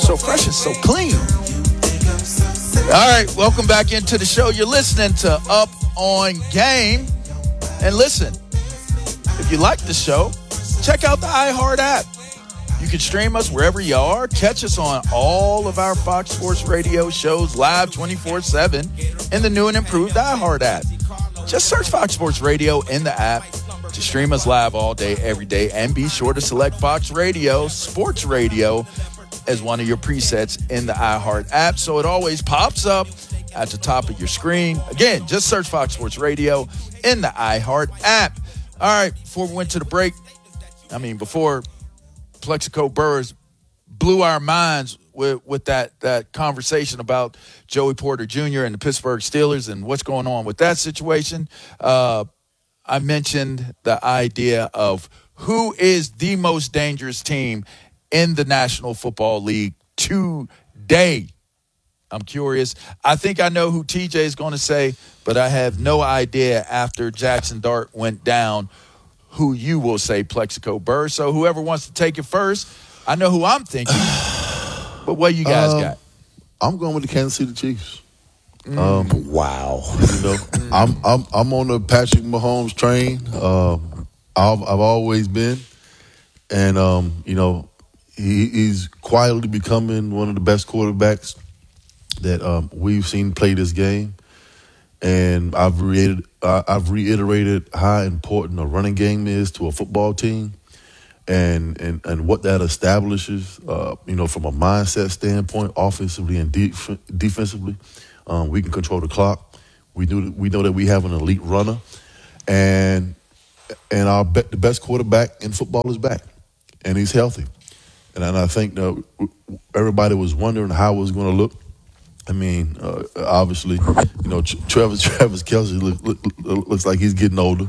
So fresh and so clean. All right, welcome back into the show. You're listening to Up on Game. And listen, if you like the show, check out the iHeart app. You can stream us wherever you are. Catch us on all of our Fox Sports Radio shows live 24/7 in the new and improved iHeart app. Just search Fox Sports Radio in the app to stream us live all day, every day. And be sure to select Fox Radio, Sports Radio, as one of your presets in the iHeart app, so it always pops up at the top of your screen. Again, just search Fox Sports Radio in the iHeart app. All right, before we went to the break, before Plexico Burress blew our minds with that conversation about Joey Porter Jr. and the Pittsburgh Steelers and what's going on with that situation, I mentioned the idea of who is the most dangerous team in the National Football League today. I'm curious. I think I know who TJ is going to say, but I have no idea after Jackson Dart went down who you will say, Plexico Burress. So whoever wants to take it first, I know who I'm thinking. But what you guys got? I'm going with the Kansas City Chiefs. Wow. I'm on the Patrick Mahomes train. I've always been. And, he's quietly becoming one of the best quarterbacks that we've seen play this game. And I've reiterated how important a running game is to a football team and what that establishes, from a mindset standpoint, offensively and defensively. We can control the clock. We know that we have an elite runner. And the best quarterback in football is back, and he's healthy. And I think that everybody was wondering how it was going to look. Obviously, Travis Kelce looks like he's getting older.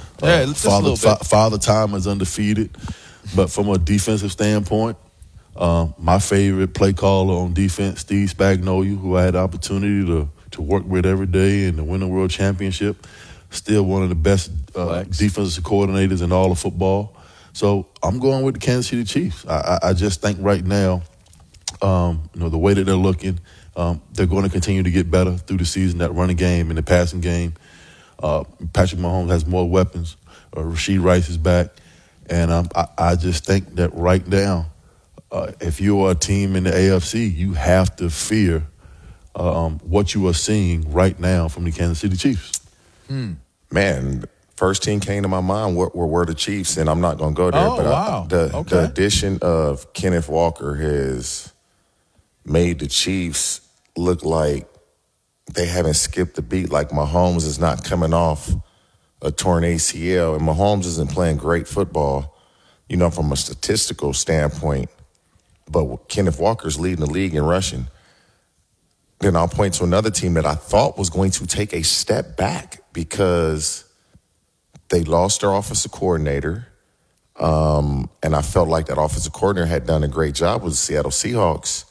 Father Time is undefeated. But from a defensive standpoint, my favorite play caller on defense, Steve Spagnuolo, who I had the opportunity to work with every day and to win a world championship, still one of the best defensive coordinators in all of football. So I'm going with the Kansas City Chiefs. I just think right now, the way that they're looking, they're going to continue to get better through the season, that running game and the passing game. Patrick Mahomes has more weapons. Rashid Rice is back. And I just think that right now, if you are a team in the AFC, you have to fear what you are seeing right now from the Kansas City Chiefs. Man, first team came to my mind were the Chiefs, and I'm not going to go there. The addition of Kenneth Walker has made the Chiefs look like they haven't skipped a beat. Like Mahomes is not coming off a torn ACL, and Mahomes isn't playing great football, from a statistical standpoint. But Kenneth Walker's leading the league in rushing. Then I'll point to another team that I thought was going to take a step back because they lost their offensive coordinator. And I felt like that offensive coordinator had done a great job with the Seattle Seahawks.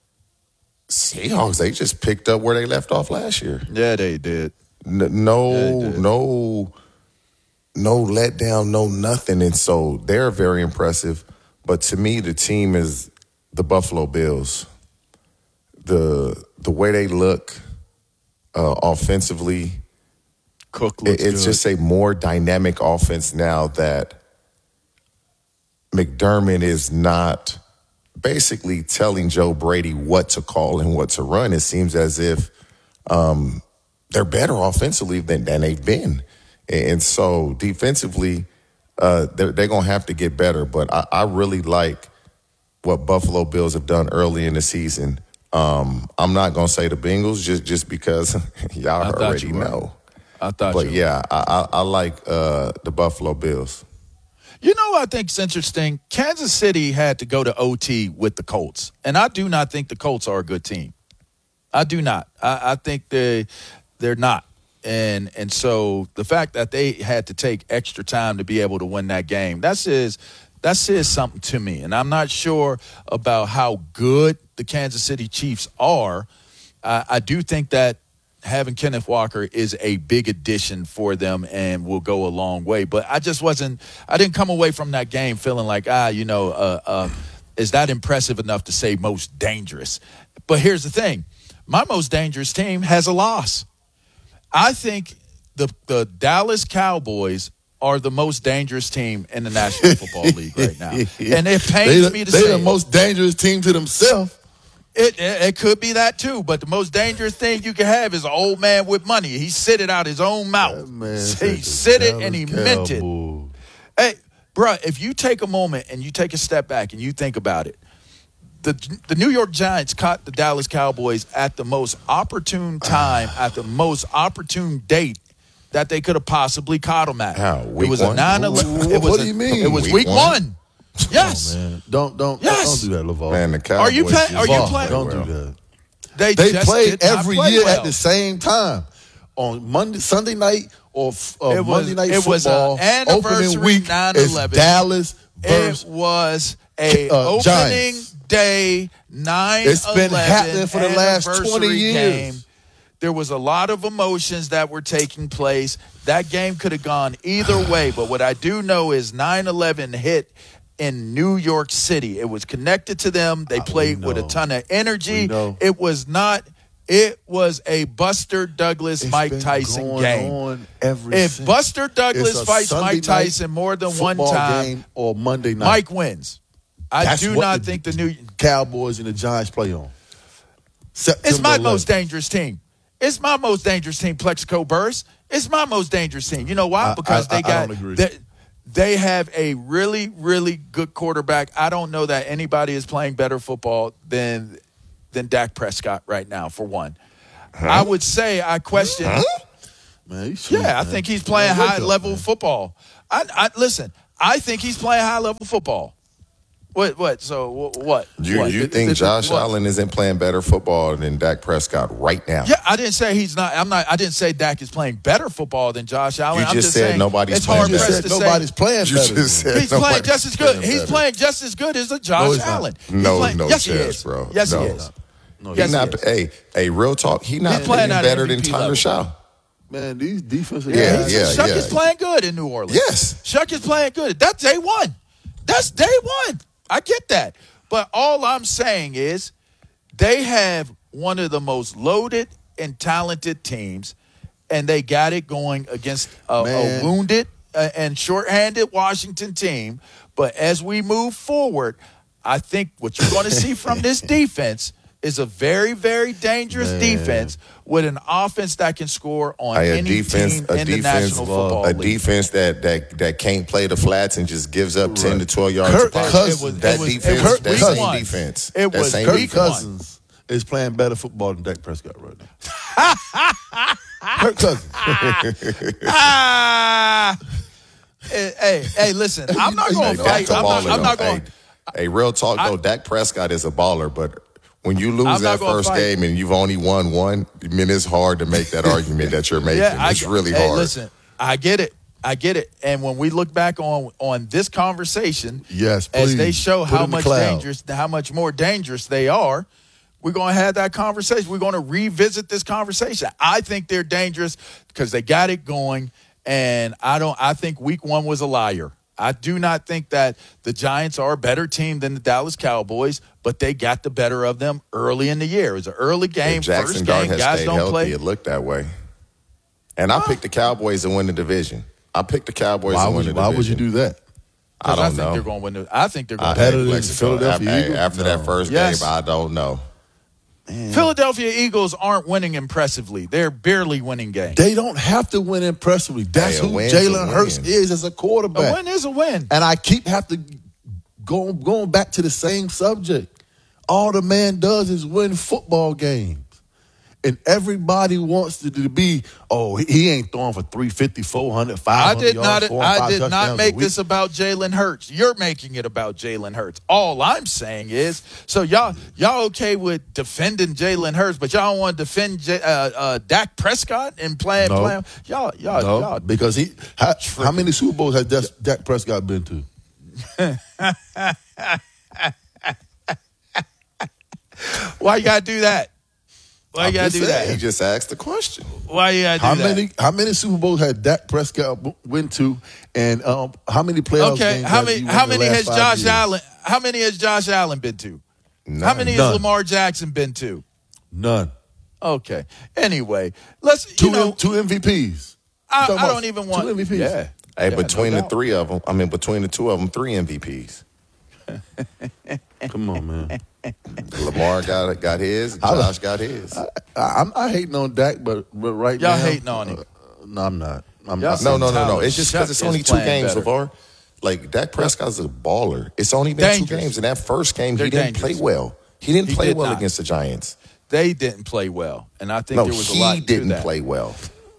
They just picked up where they left off last year. Yeah, they did. No letdown, no nothing. And so they're very impressive. But to me, the team is the Buffalo Bills. The way they look offensively, Cook looks it's good. just a more dynamic offense now that McDermott is not basically telling Joe Brady what to call and what to run. It seems as if they're better offensively than they've been. And so defensively, they're going to have to get better. But I really like what Buffalo Bills have done early in the season. I'm not going to say the Bengals just because y'all already know. I like the Buffalo Bills. I think it's interesting. Kansas City had to go to OT with the Colts, and I do not think the Colts are a good team. I do not. I think they're not. And so the fact that they had to take extra time to be able to win that game, that says something to me. And I'm not sure about how good the Kansas City Chiefs are. I do think that having Kenneth Walker is a big addition for them and will go a long way. But I didn't come away from that game feeling like, is that impressive enough to say most dangerous. But here's the thing. My most dangerous team has a loss. I think the Dallas Cowboys are the most dangerous team in the National Football League right now. And it pains me to say they're the most dangerous team to themselves. It could be that too, but the most dangerous thing you can have is an old man with money. He said it out his own mouth. He said it and he meant it. Hey, bro, if you take a moment and you take a step back and you think about it, the New York Giants caught the Dallas Cowboys at the most opportune time, at the most opportune date that they could have possibly caught them at. How? Week it was one? a 9-11. What do you mean? It was week one. Yes. Oh, man. Don't do that, LaVar. Man, the Cowboys. Are you playing? Don't do that. They play every year well. at the same time on Sunday night or Monday night football. It was an anniversary opening week 9/11. It's Dallas versus It was a opening Giants. day 9/11. It's been happening for the last 20 years. Game. There was a lot of emotions that were taking place. That game could have gone either way, but what I do know is 9/11 hit in New York City. It was connected to them. They played with a ton of energy. It was a Buster Douglas Mike Tyson game. If Buster Douglas fights Mike Tyson more than one time, game or Monday night, Mike wins. I do not think the New Cowboys and the Giants play on. It's my most dangerous team. It's my most dangerous team, Plexico Burress. It's my most dangerous team. You know why? Because they have a really, really good quarterback. I don't know that anybody is playing better football than Dak Prescott right now, for one. I would say I question. Man, I think he's playing high-level football. Listen, I think he's playing high-level football. What? So what? You think Josh Allen isn't playing better football than Dak Prescott right now? Yeah, I didn't say he's not. I didn't say Dak is playing better football than Josh Allen. You just said nobody's playing better. Nobody's playing better. He's playing just as good. He's playing just as good as a Josh Allen. No chance, bro. Yes, he is. No, he's not. Hey, real talk. He's not playing better than Tyler Shaw. Man, these defensive guys. Shuck is playing good in New Orleans. Yes. Shuck is playing good. That's day one. I get that. But all I'm saying is they have one of the most loaded and talented teams, and they got it going against a wounded and shorthanded Washington team. But as we move forward, I think what you're going to see from this defense is a very, very dangerous defense with an offense that can score on any team in the National Football League. A defense that can't play the flats and just gives up 10 to 12 yards. Kirk Cousins is playing better football than Dak Prescott right now. Kirk Cousins. Hey, listen, I'm not going to fight. I'm not going. Hey, real talk though, Dak Prescott is a baller, but when you lose that first game and you've only won one, I mean, it's hard to make that argument that you're making. It's really hard. Listen, I get it. And when we look back on this conversation, yes, as they show how much more dangerous they are, we're going to have that conversation. We're going to revisit this conversation. I think they're dangerous because they got it going, and I think week one was a liar. I do not think that the Giants are a better team than the Dallas Cowboys, but they got the better of them early in the year. It was an early game, first game. Guys don't play. It looked that way. And I picked the Cowboys to win the division. I picked the Cowboys to win the division. Why would you do that? I don't know. They're going to win. I think they're going to win. Philadelphia Eagles? After that first game, I don't know. Man. Philadelphia Eagles aren't winning impressively. They're barely winning games. They don't have to win impressively. That's who Jalen Hurts is as a quarterback. A win is a win. And I have to going back to the same subject. All the man does is win football games. And everybody wants to be, he ain't throwing for 350, 400, 500 yards. I did not make this about Jalen Hurts. You're making it about Jalen Hurts. All I'm saying is, so y'all okay with defending Jalen Hurts, but y'all don't want to defend Dak Prescott and playing. Y'all. Because how many Super Bowls has Dak Prescott been to? Why you gotta do that? Why you gotta do that? He just asked the question. Why you gotta do that? How many Super Bowls had Dak Prescott went to, and how many playoff games? How many has Josh Allen? How many has Josh Allen been to? None. How many has Lamar Jackson been to? None. Okay. Anyway, let's two MVPs. I don't even want 2 MVPs. Yeah. Hey, between the three of them, between the two of them, 3 MVPs. Come on, man. Lamar got his. Josh got his. I'm hating on Dak, but right y'all now, hating on him. No, I'm not. No. It's just because it's only 2 games, LeVar. Like, Dak Prescott's a baller. It's only been 2 games. In that first game, he didn't play well. He didn't play well against the Giants. They didn't play well, and I think there was a lot to that. He didn't play well.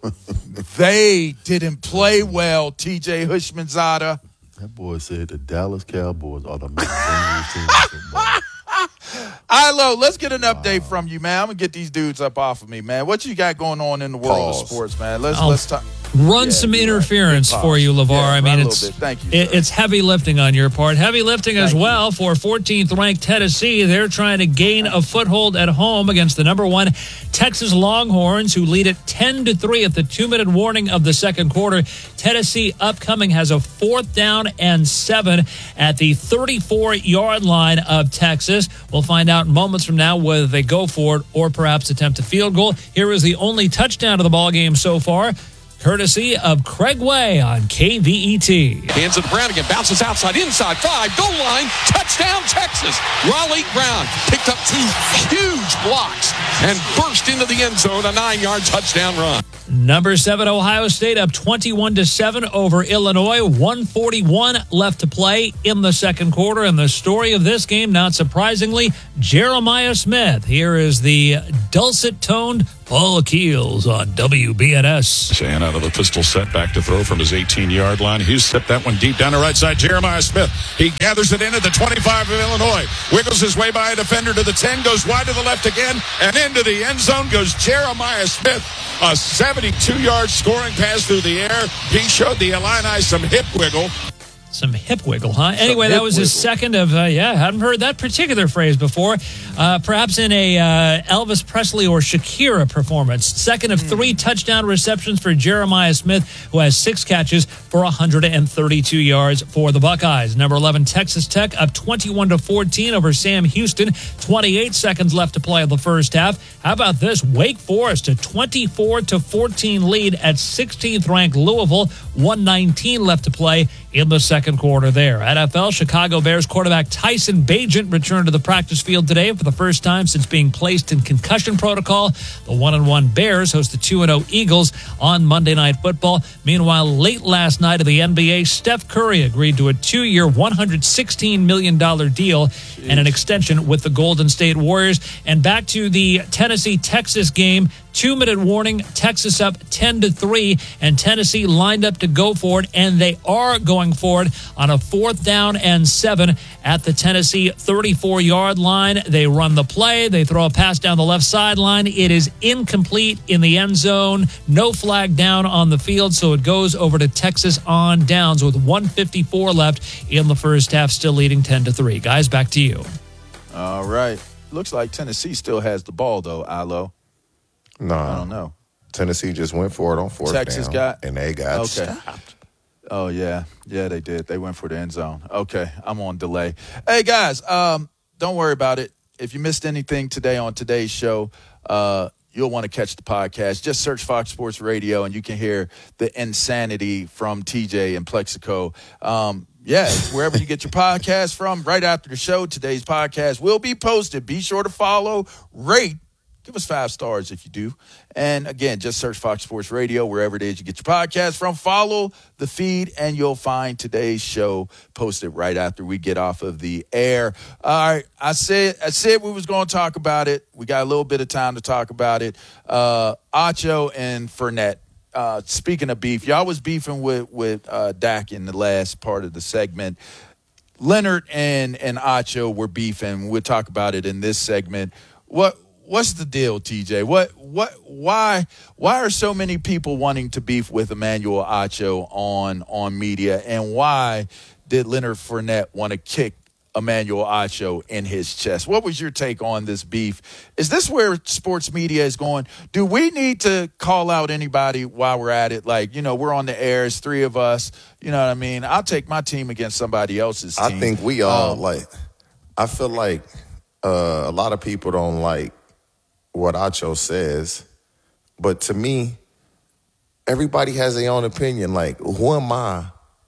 They didn't play well, TJ Hushmanzada. That boy said the Dallas Cowboys are the most dangerous team in football. Ilo, let's get an update from you, man. I'm going to get these dudes up off of me, man. What you got going on in the world of sports, man? Let's talk. Run some interference for you, LeVar. I mean, it's heavy lifting on your part. Heavy lifting as well for 14th ranked Tennessee. They're trying to gain a foothold at home against the number 1 Texas Longhorns, who lead it 10-3 at the 2-minute warning of the second quarter. Tennessee upcoming has a 4th down and 7 at the 34-yard line of Texas. We'll find out moments from now whether they go for it or perhaps attempt a field goal. Here is the only touchdown of the ballgame so far, courtesy of Craig Way on KVET. Hands it to Brannigan, bounces outside, inside, 5, goal line, touchdown Texas. Raleigh Brown picked up 2 huge blocks and burst into the end zone, a 9-yard touchdown run. Number 7, Ohio State up 21-7 over Illinois. 1:41 left to play in the second quarter. And the story of this game, not surprisingly, Jeremiah Smith. Here is the dulcet-toned Paul Keels on WBNS. Saying out of the pistol set, back to throw from his 18-yard line. He's stepped that one deep down the right side. Jeremiah Smith. He gathers it in at the 25 of Illinois. Wiggles his way by a defender to the 10. Goes wide to the left again. And into the end zone goes Jeremiah Smith. A 72-yard scoring pass through the air. He showed the Illini some hip wiggle. Some hip wiggle, huh? Anyway, that was his second of, hadn't heard that particular phrase before. Perhaps in a Elvis Presley or Shakira performance. Second of 3 touchdown receptions for Jeremiah Smith, who has 6 catches for 132 yards for the Buckeyes. Number 11, Texas Tech up 21-14 over Sam Houston. 28 seconds left to play in the first half. How about this? Wake Forest a 24-14 lead at 16th ranked Louisville. 1:19 left to play in the second quarter there. NFL, Chicago Bears quarterback Tyson Bagent returned to the practice field today for the first time since being placed in concussion protocol. The 1-1 Bears host the 2-0 Eagles on Monday Night Football. Meanwhile, late last night of the NBA, Steph Curry agreed to a 2-year, $116 million deal and an extension with the Golden State Warriors. And back to the Tennessee-Texas game. 2-minute warning, Texas up 10-3, and Tennessee lined up to go for it, and they are going for it on a 4th down and 7 at the Tennessee 34-yard line. They run the play. They throw a pass down the left sideline. It is incomplete in the end zone. No flag down on the field, so it goes over to Texas on downs with 1:54 left in the first half, still leading 10-3. Guys, back to you. All right. Looks like Tennessee still has the ball, though, Ilo. No, I don't know. Tennessee just went for it on 4th Texas down, and they got stopped. Oh, yeah. Yeah, they did. They went for the end zone. Okay, I'm on delay. Hey, guys, don't worry about it. If you missed anything today on today's show, you'll want to catch the podcast. Just search Fox Sports Radio, and you can hear the insanity from TJ and Plexico. It's wherever you get your podcast from. Right after the show, today's podcast will be posted. Be sure to follow, rate. Give us 5 stars if you do. And, again, just search Fox Sports Radio wherever it is you get your podcast from. Follow the feed, and you'll find today's show posted right after we get off of the air. All right, I said we was going to talk about it. We got a little bit of time to talk about it. Acho and Fournette. Speaking of beef, y'all was beefing with Dak in the last part of the segment. Leonard and Acho were beefing. We'll talk about it in this segment. What's the deal, TJ? Why are so many people wanting to beef with Emmanuel Acho on media, and why did Leonard Fournette want to kick Emmanuel Acho in his chest. What was your take on this beef? Is this where sports media is going? Do we need to call out anybody while we're at it? Like, we're on the air. It's three of us. You know what I mean? I'll take my team against somebody else's team. I think we all I feel like a lot of people don't like what Acho says. But to me, everybody has their own opinion. Like, who am I?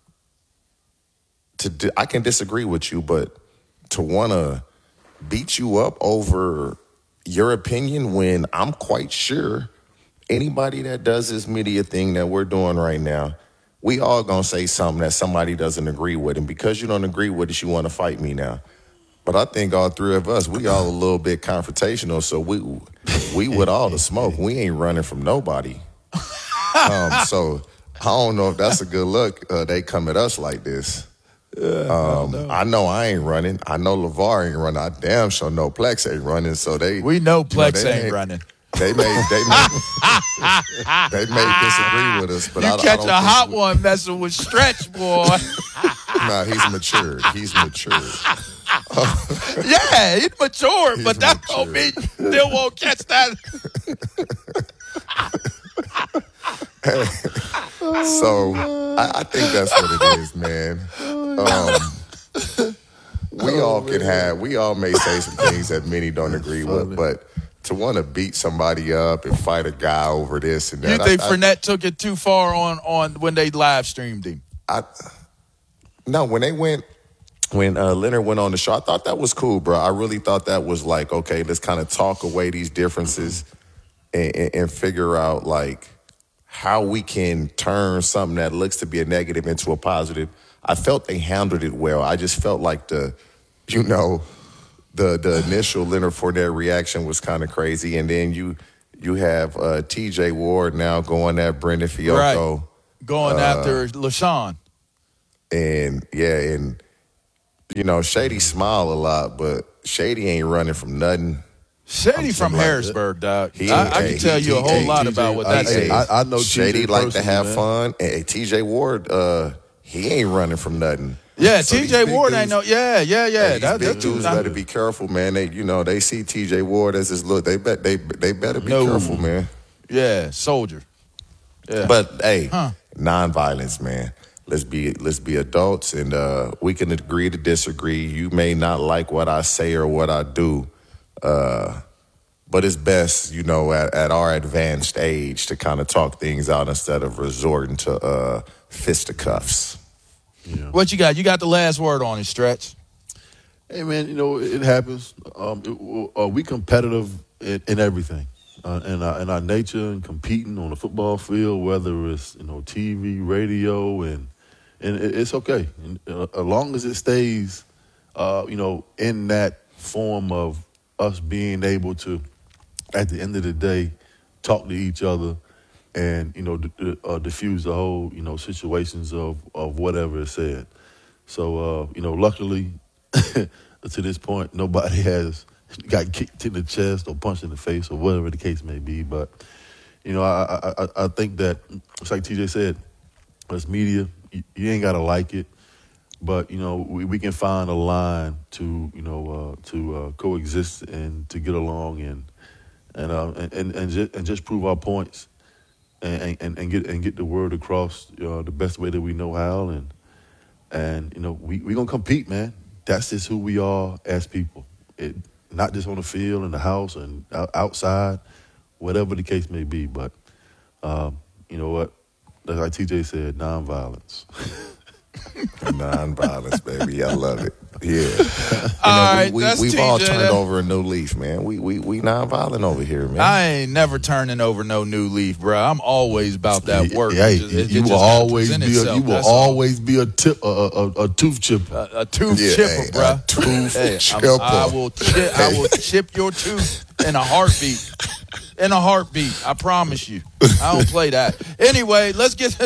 I can disagree with you, but to want to beat you up over your opinion when I'm quite sure anybody that does this media thing that we're doing right now, we all going to say something that somebody doesn't agree with. And because you don't agree with it, you want to fight me now. But I think all three of us, we all a little bit confrontational, so we with all the smoke. We ain't running from nobody. So I don't know if that's a good look. They come at us like this. I know I ain't running. I know LeVar ain't running. I damn sure know Plex ain't running. So we know Plex ain't running. They may disagree with us, but you catch a hot one messing with Stretch, boy. Nah, he's matured. Yeah, he's matured, but that don't mean you still won't catch that. So I think that's what it is, man. We all may say some things that many don't agree with, but to want to beat somebody up and fight a guy over this and that. You think Fournette took it too far on when they live streamed him? No, when Leonard went on the show, I thought that was cool, bro. I really thought that was like, okay, let's kind of talk away these differences and figure out like how we can turn something that looks to be a negative into a positive. I felt they handled it well. I just felt like the initial Leonard Fournette reaction was kind of crazy, and then you have T.J. Ward now going at Brendan Fiocco, right. Going after LaShawn, and Shady smile a lot, but Shady ain't running from nothing. Shady from Harrisburg, dog. I can tell you a whole lot about what that is. I know Shady like to have fun, and T.J. Ward, he ain't running from nothing. Yeah, so T.J. Ward ain't no. Yeah. These big dudes better be careful, man. They see T.J. Ward as his look. They better be careful, man. Yeah, soldier. Yeah. But hey, nonviolence, man. Let's be adults, and we can agree to disagree. You may not like what I say or what I do, but it's best, at our advanced age to kind of talk things out instead of resorting to fisticuffs. Yeah. What you got? You got the last word on it, Stretch. Hey, man, it happens. We competitive in everything. In our nature and competing on the football field, whether it's, TV, radio, and it's okay. And, as long as it stays, in that form of us being able to, at the end of the day, talk to each other and, diffuse the whole, situations of whatever is said. So, luckily, to this point, nobody has got kicked in the chest or punched in the face or whatever the case may be. But, I think that, it's like TJ said, as media, you ain't got to like it. But, we can find a line to coexist and to get along and just prove our points and get the word across the best way that we know how. And we going to compete, man. That's just who we are as people. Not just on the field, in the house, and outside, whatever the case may be. But you know what? Like TJ said, nonviolence. Nonviolence, baby. I love it. Yeah. All right, we've all turned over a new leaf, man. We nonviolent over here, man. I ain't never turning over no new leaf, bro. I'm always about that work. Hey, you will always be a tooth chipper. A tooth chipper, bro. A tooth chipper. I will chip your tooth in a heartbeat. In a heartbeat, I promise you. I don't play that. Anyway, let's get to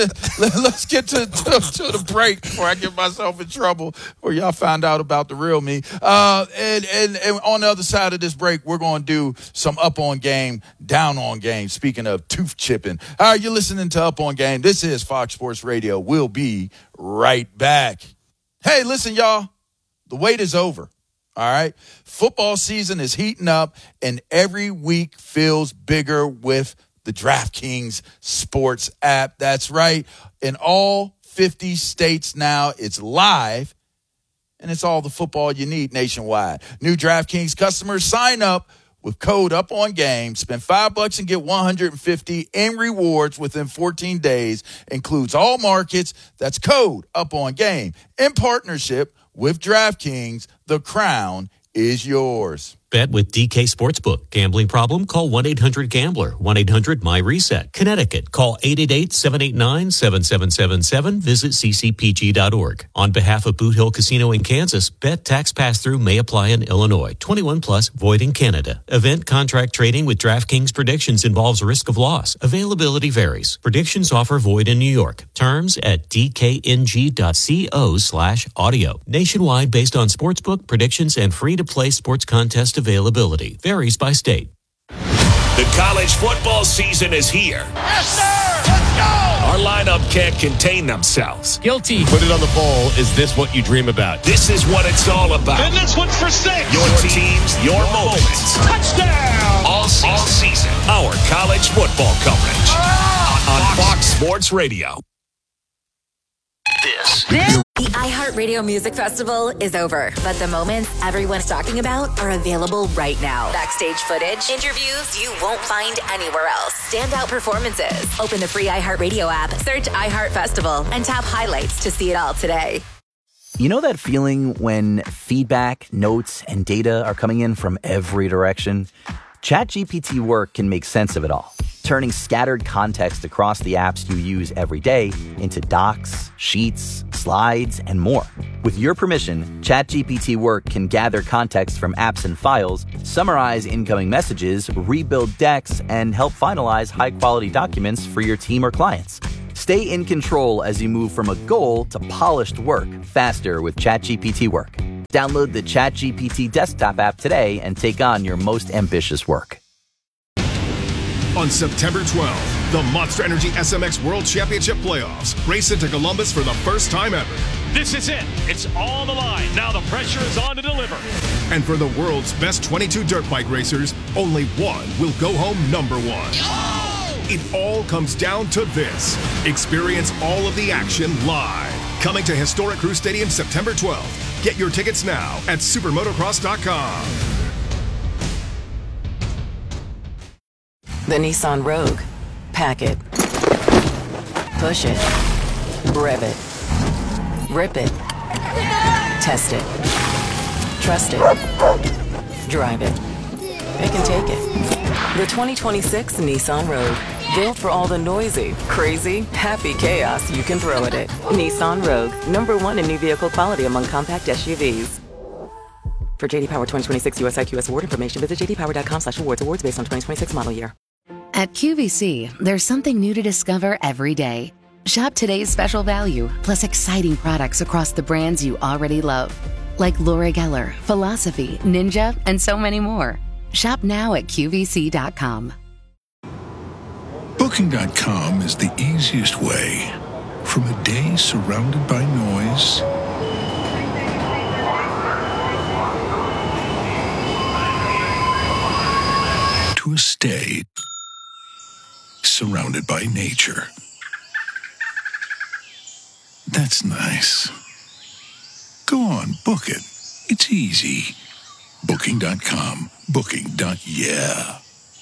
the break before I get myself in trouble or y'all find out about the real me. And on the other side of this break, we're going to do some up on game, down on game. Speaking of tooth chipping. All right, you're listening to Up on Game. This is Fox Sports Radio. We'll be right back. Hey, listen, y'all. The wait is over. All right. Football season is heating up, and every week feels bigger with the DraftKings Sports app. That's right. In all 50 states now, it's live, and it's all the football you need nationwide. New DraftKings customers sign up with code UPONGAME. Spend $5 and get $150 in rewards within 14 days. Includes all markets. That's code UPONGAME. In partnership with DraftKings, the crown is yours. Bet with DK Sportsbook. Gambling problem? Call 1-800-GAMBLER. 1-800-MY-RESET. Connecticut. Call 888-789-7777. Visit ccpg.org. On behalf of Boot Hill Casino in Kansas, bet tax pass-through may apply in Illinois. 21 plus, void in Canada. Event contract trading with DraftKings predictions involves risk of loss. Availability varies. Predictions offer void in New York. Terms at dkng.co/audio. Nationwide based on sportsbook predictions and free-to-play sports contest availability. Varies by state. The college football season is here. Yes, sir! Let's go! Our lineup can't contain themselves. Guilty. Put it on the bowl. Is this what you dream about? This is what it's all about. And this one's for 6. Your teams, your moments. Touchdown! All season. Our college football coverage. On Fox Sports Radio. The iHeartRadio Music Festival is over, but the moments everyone's talking about are available right now. Backstage footage, interviews you won't find anywhere else, standout performances. Open the free iHeartRadio app, search iHeart Festival, and tap highlights to see it all today. You know that feeling when feedback, notes, and data are coming in from every direction? ChatGPT Work can make sense of it all, turning scattered context across the apps you use every day into docs, sheets, slides, and more. With your permission, ChatGPT Work can gather context from apps and files, summarize incoming messages, rebuild decks, and help finalize high-quality documents for your team or clients. Stay in control as you move from a goal to polished work faster with ChatGPT Work. Download the ChatGPT desktop app today and take on your most ambitious work. On September 12th, the Monster Energy SMX World Championship Playoffs race into Columbus for the first time ever. This is it. It's all on the line. Now the pressure is on to deliver. And for the world's best 22 dirt bike racers, only one will go home number one. Oh! It all comes down to this. Experience all of the action live. Coming to historic Crew Stadium September 12th. Get your tickets now at supermotocross.com. The Nissan Rogue. Pack it. Push it. Rev it. Rip it. Test it. Trust it. Drive it. It can take it. The 2026 Nissan Rogue. Built for all the noisy, crazy, happy chaos you can throw at it. Nissan Rogue. #1 in new vehicle quality among compact SUVs. For JD Power 2026 US IQS award information, visit jdpower.com/awards. Awards based on 2026 model year. At QVC, there's something new to discover every day. Shop today's special value, plus exciting products across the brands you already love. Like Laura Geller, Philosophy, Ninja, and so many more. Shop now at QVC.com. Booking.com is the easiest way. From a day surrounded by noise to a stay surrounded by nature. That's nice. Go on, book it. It's easy. Booking.com. Booking.yeah.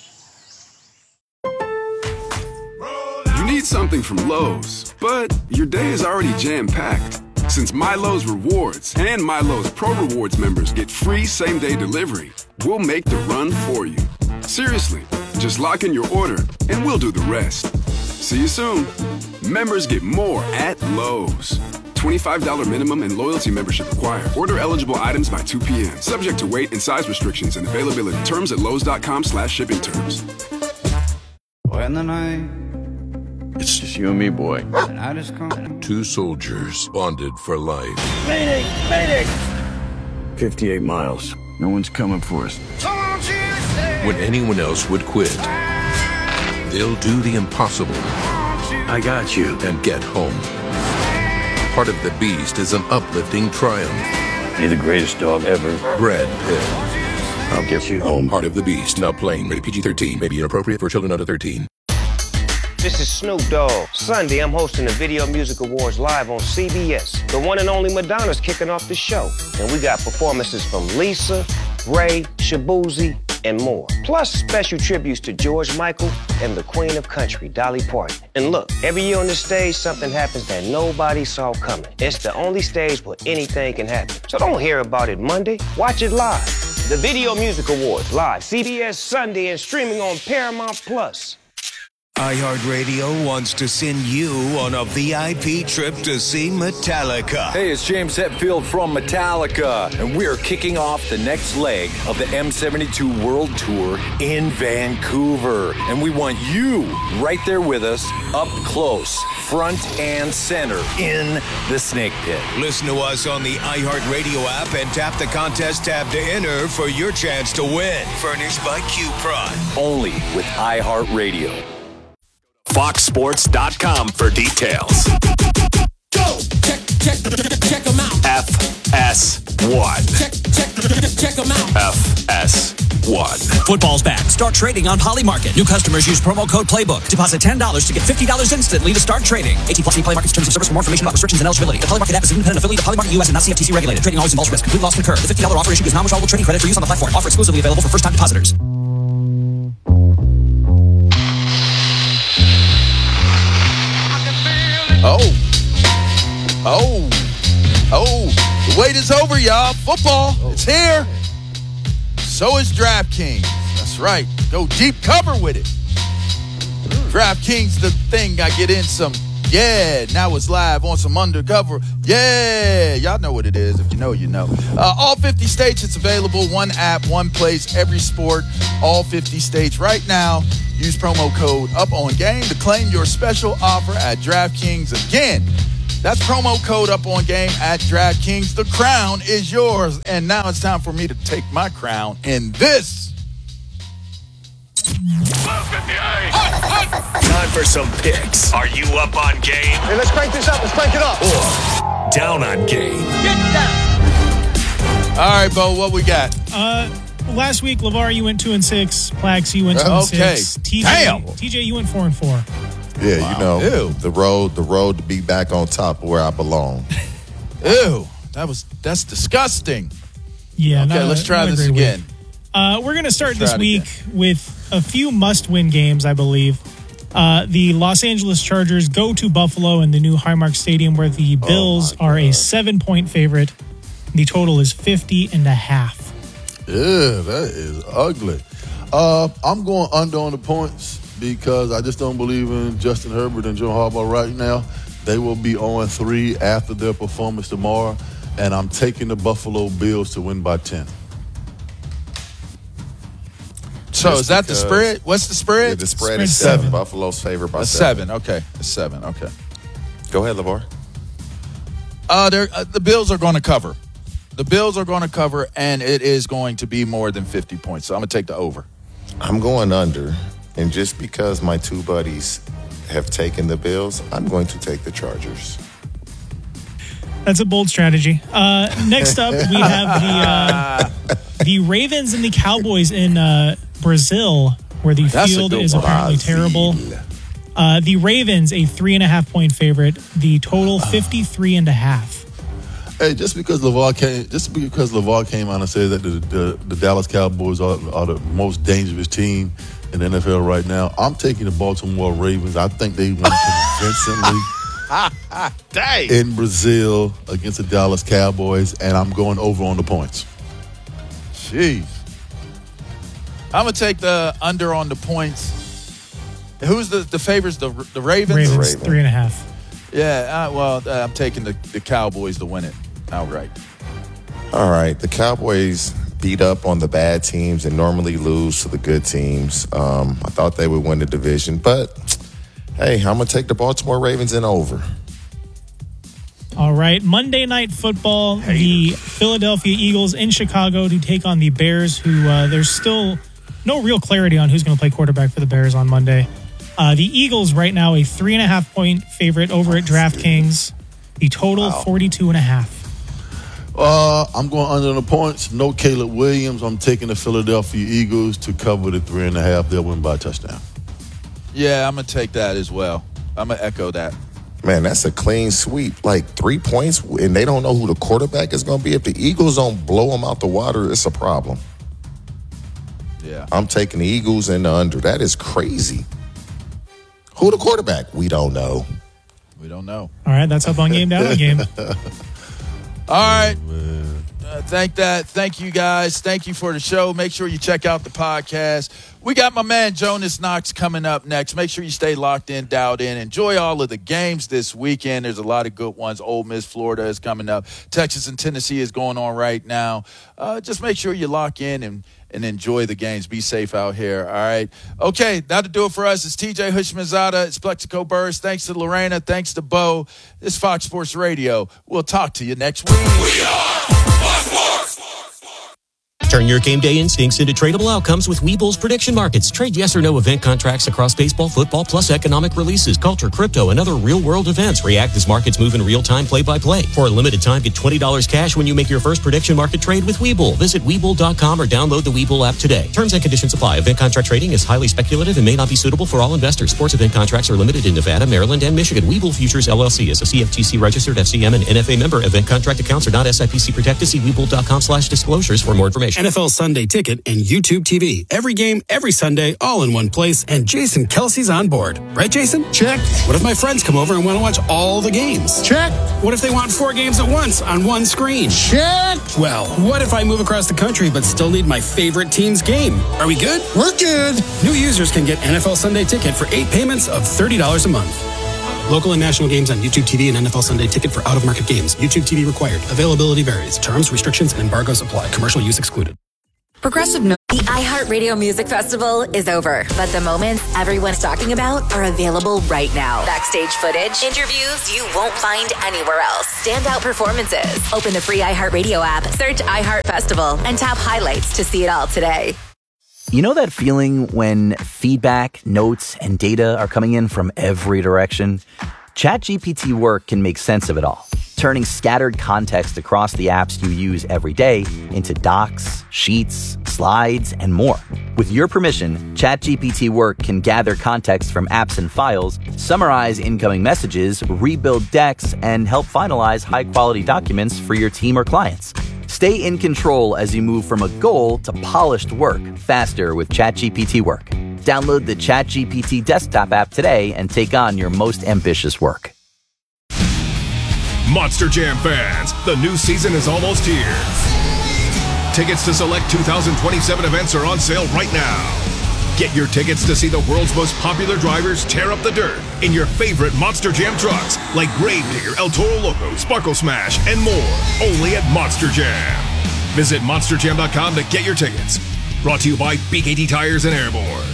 You need something from Lowe's, but your day is already jam-packed. Since MyLowe's Rewards and MyLowe's Pro Rewards members get free same-day delivery, we'll make the run for you. Seriously, just lock in your order and we'll do the rest. See you soon. Members get more at Lowe's. $25 minimum and loyalty membership required. Order eligible items by 2 p.m. Subject to weight and size restrictions and availability. Terms at lowes.com/shipping terms. When the night, it's just you and me, boy. And I just come. Two soldiers bonded for life. Mayday! Mayday! 58 miles. No one's coming for us. When anyone else would quit, they'll do the impossible. I got you. And get home. Part of the Beast is an uplifting triumph. You're the greatest dog ever. Brad Pitt. I'll get you home. Heart of the Beast. Now playing. Rated PG-13. May be inappropriate for children under 13. This is Snoop Dogg. Sunday, I'm hosting the Video Music Awards live on CBS. The one and only Madonna's kicking off the show. And we got performances from Lisa, Ray, Shabuzi, and more. Plus special tributes to George Michael and the Queen of Country, Dolly Parton. And look, every year on this stage, something happens that nobody saw coming. It's the only stage where anything can happen. So don't hear about it Monday. Watch it live. The Video Music Awards live, CBS Sunday, and streaming on Paramount Plus. iHeartRadio wants to send you on a VIP trip to see Metallica. Hey, it's James Hetfield from Metallica, and we're kicking off the next leg of the M72 World Tour in Vancouver. And we want you right there with us, up close, front and center, in the Snake Pit. Listen to us on the iHeartRadio app and tap the contest tab to enter for your chance to win. Furnished by Q-Prime. Only with iHeartRadio. FoxSports.com for details. Go! Check them out. FS1. Check them out. FS1. Football's back. Start trading on Polymarket. New customers use promo code PLAYBOOK. Deposit $10 to get $50 instantly to start trading. 18+ Polymarket's terms of service. For more information about restrictions and eligibility. The Polymarket app is an independent affiliate of Polymarket US and not CFTC regulated. Trading always involves risk. Complete loss can occur. The $50 offer issued is non-withdrawable trading credit for use on the platform. Offer exclusively available for first-time depositors. The wait is over, y'all. Football, it's here. So is DraftKings. That's right. Go deep cover with it. DraftKings, the thing I get in some. Yeah, now it's live on some undercover. Yeah, y'all know what it is. If you know, you know. All 50 states, it's available. One app, one place, every sport. All 50 states right now. Use promo code UPONGAME to claim your special offer at DraftKings. Again, that's promo code UPONGAME at DraftKings. The crown is yours. And now it's time for me to take my crown in this. Time for some picks. Are you up on game? Hey, let's crank this up. Let's crank it up. Or down on game? Get down. All right, Bo, what we got? Last week, LeVar, you went 2-6. Plax, you went 2-6. TJ, you went 4-4. Yeah, wow. You know, the road to be back on top of where I belong. Ew, that's disgusting. Yeah. Okay, let's try this again. We're going to start this week with a few must-win games, I believe. The Los Angeles Chargers go to Buffalo in the new Highmark Stadium, where the Bills are a 7-point favorite. The total is 50.5. Yeah, that is ugly. I'm going under on the points because I just don't believe in Justin Herbert and Joe Harbaugh right now. They will be 0-3 after their performance tomorrow, and I'm taking the Buffalo Bills to win by 10. So is that the spread? What's the spread? Yeah, the spread is 7. Buffalo's favored by 7. Okay, it's 7. Okay. Go ahead, LeVar. The Bills are going to cover. The Bills are going to cover, and it is going to be more than 50 points. So I'm going to take the over. I'm going under, and just because my two buddies have taken the Bills, I'm going to take the Chargers. That's a bold strategy. Next up, we have the Ravens and the Cowboys in Brazil, where the field is apparently terrible. The Ravens, a 3.5-point favorite. The total 53.5. Hey, just because LeVar came out and said that the Dallas Cowboys are the most dangerous team in the NFL right now, I'm taking the Baltimore Ravens. I think they won convincingly in Brazil against the Dallas Cowboys, and I'm going over on the points. Jeez. I'm going to take the under on the points. Who's the favorites? The Ravens? Ravens, 3.5. Yeah, I'm taking the Cowboys to win it outright. All right. The Cowboys beat up on the bad teams and normally lose to the good teams. I thought they would win the division, but hey, I'm going to take the Baltimore Ravens in over. All right. Monday Night Football, the Philadelphia Eagles in Chicago to take on the Bears, who there's still no real clarity on who's going to play quarterback for the Bears on Monday. The Eagles right now a 3.5-point favorite over at DraftKings. The total 42.5. I'm going under the points. No Caleb Williams. I'm taking the Philadelphia Eagles to cover the 3.5. They'll win by a touchdown. Yeah, I'm going to take that as well. I'm going to echo that. Man, that's a clean sweep. Like 3 points, and they don't know who the quarterback is going to be. If the Eagles don't blow them out the water, it's a problem. Yeah. I'm taking the Eagles and the under. That is crazy. Who the quarterback? We don't know. We don't know. All right, that's up on Game Down the Game. All right. Thank you, guys. Thank you for the show. Make sure you check out the podcast. We got my man Jonas Knox coming up next. Make sure you stay locked in, dialed in. Enjoy all of the games this weekend. There's a lot of good ones. Ole Miss, Florida is coming up. Texas and Tennessee is going on right now. Just make sure you lock in and enjoy the games. Be safe out here, all right? Okay, that'll do it for us. It's TJ Hushmanzada. It's Plexico Burst. Thanks to Lorena. Thanks to Bo. It's Fox Sports Radio. We'll talk to you next week. We are Fox Sports. Turn your game day instincts into tradable outcomes with Webull's prediction markets. Trade yes or no event contracts across baseball, football, plus economic releases, culture, crypto, and other real-world events. React as markets move in real time, play-by-play. For a limited time, get $20 cash when you make your first prediction market trade with Webull. Visit Webull.com or download the Webull app today. Terms and conditions apply. Event contract trading is highly speculative and may not be suitable for all investors. Sports event contracts are limited in Nevada, Maryland, and Michigan. Webull Futures LLC is a CFTC registered FCM and NFA member. Event contract accounts are not SIPC protected. See Webull.com/disclosures for more information. NFL Sunday Ticket and YouTube TV. Every game, every Sunday, all in one place, and Jason Kelsey's on board. Right, Jason? Check. What if my friends come over and want to watch all the games? Check. What if they want 4 games at once on one screen? Check. Well, what if I move across the country but still need my favorite team's game? Are we good? We're good. New users can get NFL Sunday Ticket for 8 payments of $30 a month. Local and national games on YouTube TV and NFL Sunday Ticket for out-of-market games. YouTube TV required. Availability varies. Terms, restrictions, and embargoes apply. Commercial use excluded. Progressive. The iHeartRadio Music Festival is over, but the moments everyone's talking about are available right now. Backstage footage, interviews you won't find anywhere else, standout performances. Open the free iHeartRadio app, search iHeart Festival, and tap highlights to see it all today. You know that feeling when feedback, notes, and data are coming in from every direction? ChatGPT Work can make sense of it all, turning scattered context across the apps you use every day into docs, sheets, slides, and more. With your permission, ChatGPT Work can gather context from apps and files, summarize incoming messages, rebuild decks, and help finalize high-quality documents for your team or clients. Stay in control as you move from a goal to polished work faster with ChatGPT Work. Download the ChatGPT desktop app today and take on your most ambitious work. Monster Jam fans, the new season is almost here. Tickets to select 2027 events are on sale right now. Get your tickets to see the world's most popular drivers tear up the dirt in your favorite Monster Jam trucks like Grave Digger, El Toro Loco, Sparkle Smash, and more. Only at Monster Jam. Visit monsterjam.com to get your tickets. Brought to you by BKT Tires and Airborne.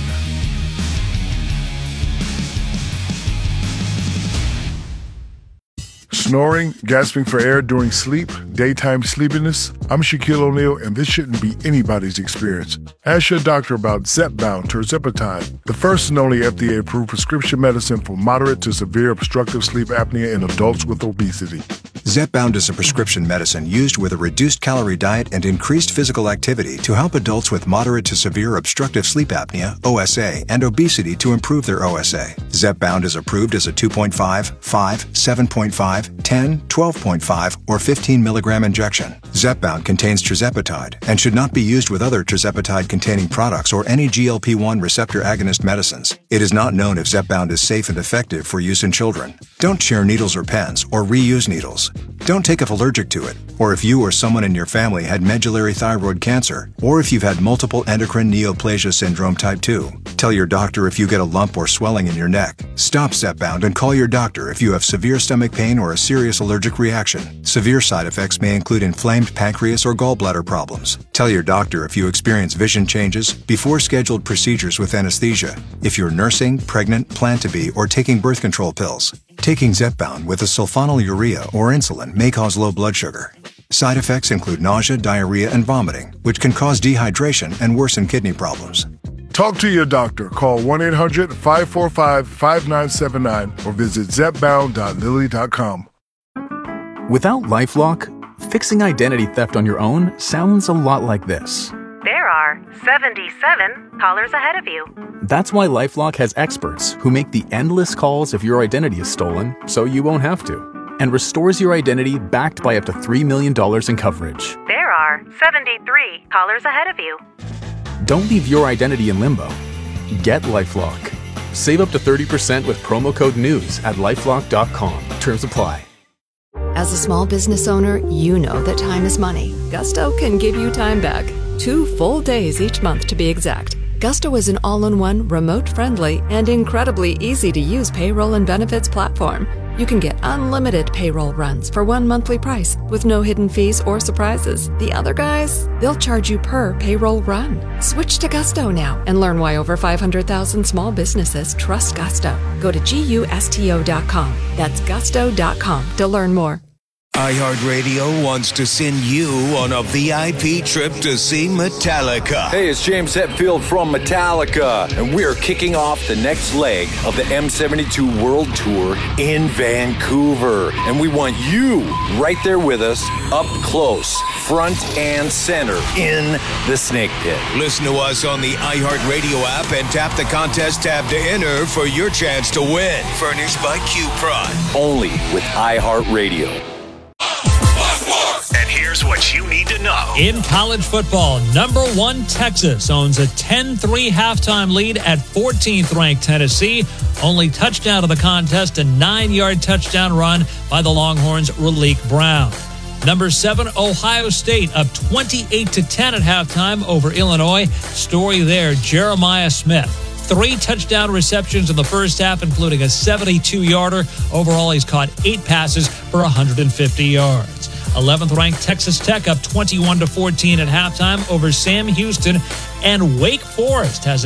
Snoring, gasping for air during sleep, daytime sleepiness? I'm Shaquille O'Neal, and this shouldn't be anybody's experience. Ask your doctor about Zepbound tirzepatide, the first and only FDA-approved prescription medicine for moderate to severe obstructive sleep apnea in adults with obesity. Zepbound is a prescription medicine used with a reduced-calorie diet and increased physical activity to help adults with moderate to severe obstructive sleep apnea, OSA, and obesity to improve their OSA. Zepbound is approved as a 2.5, 5, 7.5, 10, 12.5, or 15 milligram injection. Zepbound contains tirzepatide and should not be used with other tirzepatide-containing products or any GLP-1 receptor agonist medicines. It is not known if Zepbound is safe and effective for use in children. Don't share needles or pens or reuse needles. Don't take if allergic to it, or if you or someone in your family had medullary thyroid cancer, or if you've had multiple endocrine neoplasia syndrome type 2. Tell your doctor if you get a lump or swelling in your neck. Stop Zepbound and call your doctor if you have severe stomach pain or a serious allergic reaction. Severe side effects may include inflamed pancreas or gallbladder problems. Tell your doctor if you experience vision changes before scheduled procedures with anesthesia, if you're nursing, pregnant, plan to be, or taking birth control pills. Taking Zepbound with a sulfonylurea or insulin may cause low blood sugar. Side effects include nausea, diarrhea, and vomiting, which can cause dehydration and worsen kidney problems. Talk to your doctor. Call 1-800-545-5979 or visit zepbound.lilly.com. Without LifeLock, fixing identity theft on your own sounds a lot like this. There are 77 callers ahead of you. That's why LifeLock has experts who make the endless calls if your identity is stolen, so you won't have to, and restores your identity backed by up to $3 million in coverage. There are 73 callers ahead of you. Don't leave your identity in limbo. Get LifeLock. Save up to 30% with promo code NEWS at LifeLock.com. Terms apply. As a small business owner, you know that time is money. Gusto can give you time back. 2 full days each month to be exact. Gusto is an all-in-one, remote-friendly, and incredibly easy-to-use payroll and benefits platform. You can get unlimited payroll runs for one monthly price with no hidden fees or surprises. The other guys, they'll charge you per payroll run. Switch to Gusto now and learn why over 500,000 small businesses trust Gusto. Go to GUSTO.com. That's gusto.com to learn more. iHeartRadio wants to send you on a VIP trip to see Metallica. Hey, it's James Hetfield from Metallica, and we're kicking off the next leg of the M72 World Tour in Vancouver. And we want you right there with us, up close, front and center, in the Snake Pit. Listen to us on the iHeartRadio app and tap the contest tab to enter for your chance to win. Furnished by Q-Prod. Only with iHeartRadio. And here's what you need to know. In college football, number 1 Texas owns a 10-3 halftime lead at 14th-ranked Tennessee. Only touchdown of the contest, a 9-yard touchdown run by the Longhorns' Raleek Brown. Number 7 Ohio State up 28-10 at halftime over Illinois. Story there, Jeremiah Smith. 3 touchdown receptions in the first half, including a 72-yarder. Overall, he's caught 8 passes for 150 yards. 11th-ranked Texas Tech up 21-14 at halftime over Sam Houston. And Wake Forest has a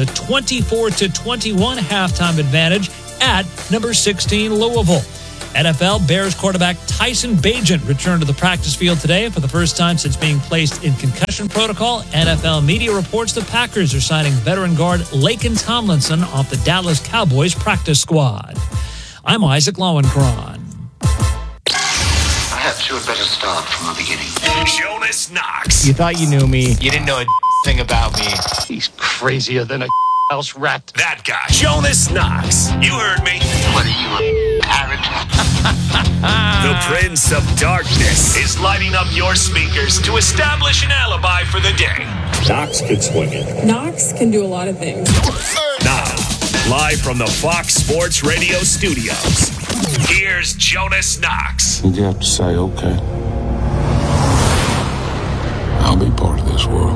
24-21 halftime advantage at number 16 Louisville. NFL Bears quarterback Tyson Bagent returned to the practice field today for the first time since being placed in concussion protocol. NFL media reports the Packers are signing veteran guard Laken Tomlinson off the Dallas Cowboys practice squad. I'm Isaac Lowenkron. Perhaps you had better start from the beginning. Jonas Knox. You thought you knew me. You didn't know a thing about me. He's crazier than a house rat. That guy, Jonas Knox. You heard me. What are you, a parrot? The Prince of Darkness is lighting up your speakers to establish an alibi for the day. Knox can swing it. Knox can do a lot of things. Now, live from the Fox Sports Radio studios, here's Jonas Knox. You have to say, okay, I'll be part of this world.